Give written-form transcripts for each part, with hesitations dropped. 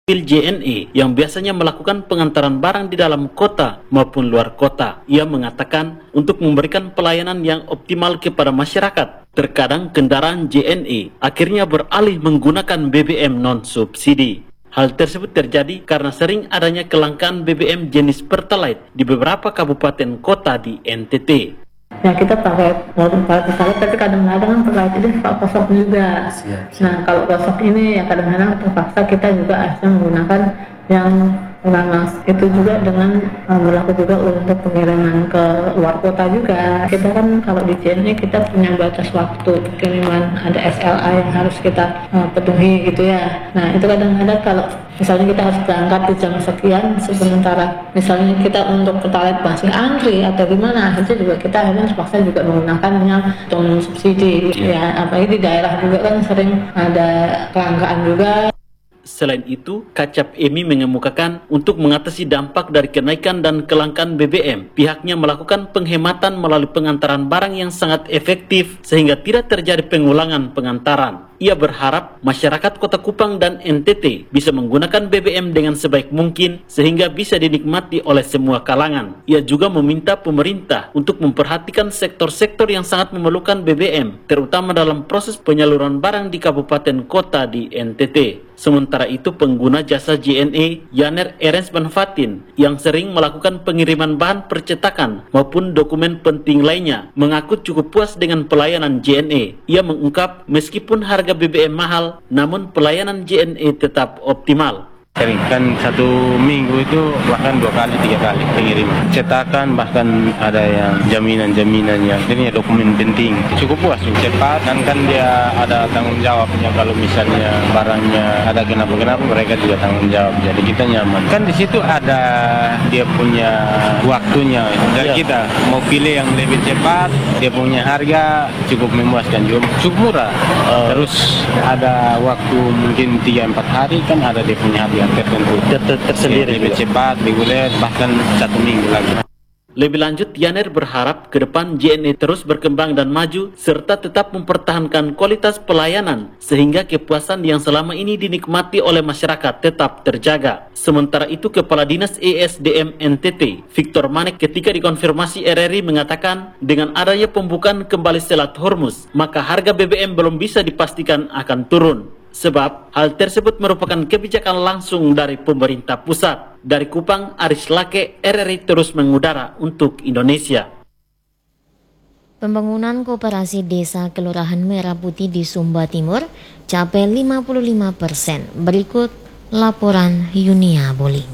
JNE yang biasanya melakukan pengantaran barang di dalam kota maupun luar kota. Ia mengatakan untuk memberikan pelayanan yang optimal kepada masyarakat, terkadang kendaraan JNE akhirnya beralih menggunakan BBM non-subsidi. Hal tersebut terjadi karena sering adanya kelangkaan BBM jenis Pertalite di beberapa kabupaten kota di NTT. Ya kita pakai Pertalite, tapi kadang-kadang kan Pertalite itu kosong juga. Nah kalau kosong ini ya kadang-kadang terpaksa kita juga harus menggunakan yang nanas. Itu juga dengan berlaku juga untuk pengiriman ke luar kota juga. Kita kan kalau di JNE kita punya batas waktu pengiriman, ada SLA yang harus kita penuhi gitu ya. Nah itu kadang-kadang kalau misalnya kita harus berangkat di jam sekian, sementara misalnya kita untuk Pertalite masih antri atau gimana, akhirnya juga kita akhirnya terpaksa juga menggunakan yang subsidi. Ya apalagi di daerah juga kan sering ada kelangkaan juga. Selain itu, Kacap Emi mengemukakan untuk mengatasi dampak dari kenaikan dan kelangkaan BBM, pihaknya melakukan penghematan melalui pengantaran barang yang sangat efektif sehingga tidak terjadi pengulangan pengantaran. Ia berharap masyarakat Kota Kupang dan NTT bisa menggunakan BBM dengan sebaik mungkin sehingga bisa dinikmati oleh semua kalangan. Ia juga meminta pemerintah untuk memperhatikan sektor-sektor yang sangat memerlukan BBM, terutama dalam proses penyaluran barang di kabupaten kota di NTT. Sementara itu, pengguna jasa JNE, Yaner Erens Banfatin, yang sering melakukan pengiriman bahan percetakan maupun dokumen penting lainnya, mengaku cukup puas dengan pelayanan JNE. Ia mengungkap, meskipun harga BBM mahal, namun pelayanan JNE tetap optimal. Sering kan 1 minggu itu bahkan 2 kali 3 kali pengiriman cetakan, bahkan ada yang jaminan yang ini dokumen penting. Cukup puas, cepat, dan kan dia ada tanggung jawabnya. Kalau misalnya barangnya ada kenapa mereka juga tanggung jawab, jadi kita nyaman. Kan di situ ada dia punya waktunya dari kita mau pilih yang lebih cepat, dia punya harga cukup memuaskan juga, cukup murah. Terus ada waktu mungkin 3-4 hari kan ada dia punya harga tertentu tersendiri, lebih cepat, reguler, bahkan 1 minggu lagi. Lebih lanjut, Yaner berharap ke depan JNE terus berkembang dan maju serta tetap mempertahankan kualitas pelayanan sehingga kepuasan yang selama ini dinikmati oleh masyarakat tetap terjaga. Sementara itu, Kepala Dinas ESDM NTT, Victor Manek, ketika dikonfirmasi RRI mengatakan dengan adanya pembukaan kembali Selat Hormuz, maka harga BBM belum bisa dipastikan akan turun. Sebab hal tersebut merupakan kebijakan langsung dari pemerintah pusat. Dari Kupang, Aris Lake, RRI terus mengudara untuk Indonesia. Pembangunan Koperasi Desa Kelurahan Merah Putih di Sumba Timur capai 55%. Berikut laporan Yunia Boling.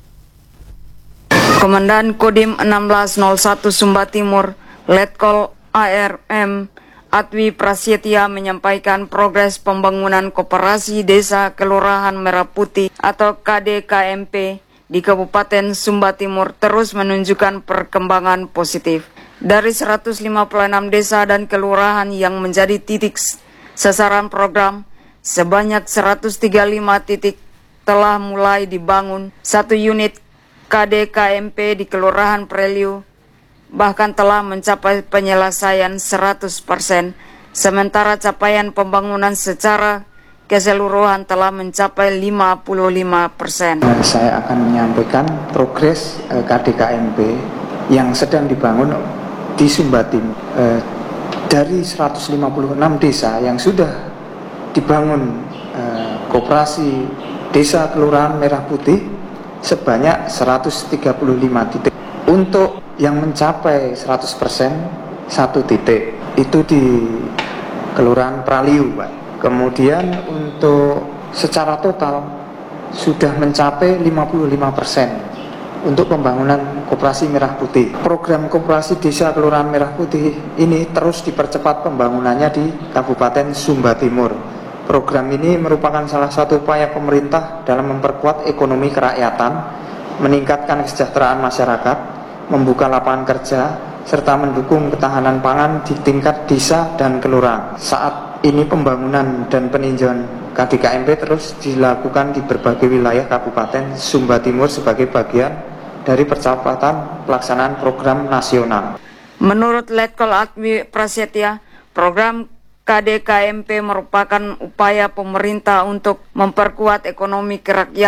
Komandan Kodim 1601 Sumba Timur, Letkol ARM Atwi Prasetya menyampaikan progres pembangunan Koperasi Desa Kelurahan Merah Putih atau KDKMP di Kabupaten Sumba Timur terus menunjukkan perkembangan positif. Dari 156 desa dan kelurahan yang menjadi titik sasaran program, sebanyak 135 titik telah mulai dibangun. 1 unit KDKMP di Kelurahan Preliu bahkan telah mencapai penyelesaian 100%, sementara capaian pembangunan secara keseluruhan telah mencapai 55%. Saya akan menyampaikan progres KDKMP yang sedang dibangun di Sumba Timur. Dari 156 desa yang sudah dibangun Koperasi Desa Kelurahan Merah Putih sebanyak 135 titik. Untuk yang mencapai 100%, 1 titik itu di Kelurahan Praliu, Pak. Kemudian untuk secara total sudah mencapai 55% untuk pembangunan Koperasi Merah Putih. Program Koperasi Desa Kelurahan Merah Putih ini terus dipercepat pembangunannya di Kabupaten Sumba Timur. Program ini merupakan salah satu upaya pemerintah dalam memperkuat ekonomi kerakyatan, meningkatkan kesejahteraan masyarakat, membuka lapangan kerja, serta mendukung ketahanan pangan di tingkat desa dan kelurahan. Saat ini pembangunan dan peninjauan KDKMP terus dilakukan di berbagai wilayah Kabupaten Sumba Timur sebagai bagian dari percepatan pelaksanaan program nasional. Menurut Letkol Atwi Prasetya, program KDKMP merupakan upaya pemerintah untuk memperkuat ekonomi kerakyatan